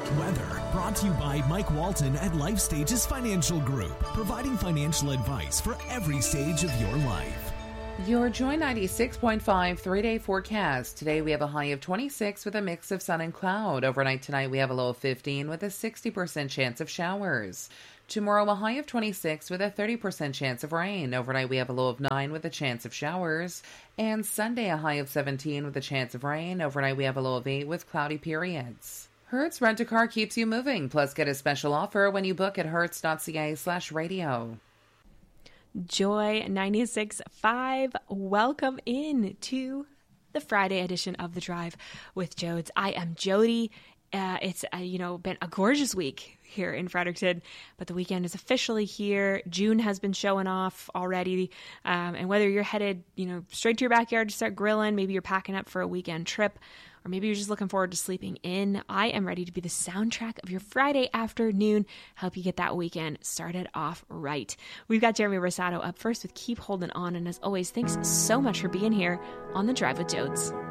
Weather, brought to you by Mike Walton at Life Stages Financial Group, providing financial advice for every stage of your life. Your Joy 96.5 3-day forecast. Today we have a high of 26 with a mix of sun and cloud. Overnight tonight we have a low of 15 with a 60% chance of showers. Tomorrow a high of 26 with a 30% chance of rain. Overnight we have a low of 9 with a chance of showers. And Sunday a high of 17 with a chance of rain. Overnight we have a low of 8 with cloudy periods. Hertz Rent-A-Car keeps you moving. Plus get a special offer when you book at hertz.ca/radio. Joy 96.5. Welcome in to the Friday edition of The Drive with Jodes. I am Jody. It's been a gorgeous week here in Fredericton, but the weekend is officially here. June has been showing off already, and whether you're headed straight to your backyard to start grilling, maybe you're packing up for a weekend trip, or maybe you're just looking forward to sleeping in, I am ready to be the soundtrack of your Friday afternoon, help you get that weekend started off right. We've got Jeremy Rosado up first with Keep Holding On, and as always, thanks so much for being here on The Drive with Jodes.